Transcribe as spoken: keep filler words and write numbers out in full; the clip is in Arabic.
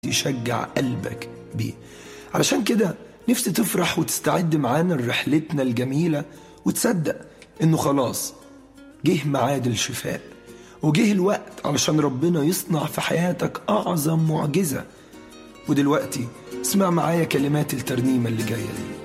يشجع قلبك بيه. علشان كده نفسي تفرح وتستعد معانا لرحلتنا الجميلة، وتصدق إنه خلاص جه ميعاد الشفاء، وجه الوقت علشان ربنا يصنع في حياتك أعظم معجزة. ودلوقتي اسمع معايا كلمات الترنيمة اللي جاية دي.